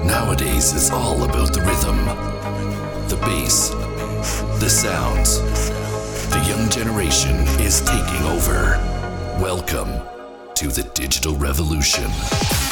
Nowadays, it's all about the rhythm, the bass, the sounds. The young generation is taking over. Welcome to the digital revolution.